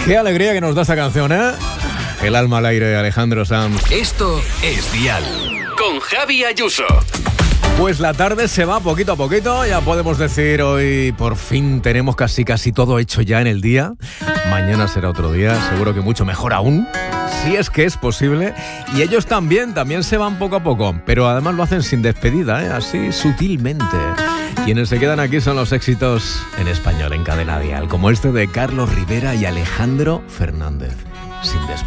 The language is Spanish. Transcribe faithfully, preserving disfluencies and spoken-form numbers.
Qué alegría que nos da esta canción, ¿eh? El alma al aire de Alejandro Sanz. Esto es Dial con Javi Ayuso. Pues la tarde se va poquito a poquito, ya podemos decir hoy por fin tenemos casi casi todo hecho ya en el día. Mañana será otro día, seguro que mucho mejor aún, si es que es posible. Y ellos también, también se van poco a poco, pero además lo hacen sin despedida, ¿eh? Así sutilmente. Quienes se quedan aquí son los éxitos en español en Cadena Dial, como este de Carlos Rivera y Alejandro Fernández. Sin despedida.